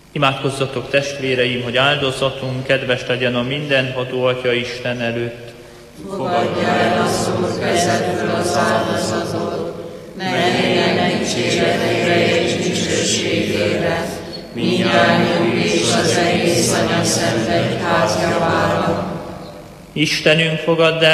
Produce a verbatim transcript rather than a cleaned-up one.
Imádkozzatok, testvéreim, hogy áldozatunk kedves legyen a mindenható Atya Isten előtt. Fogadja el az Úr kezedből az áldozatot, melynek dicséretére és dicsőségére, mindnyájunk és az egész anyaszent egyház javára. Istenünk, fogadd el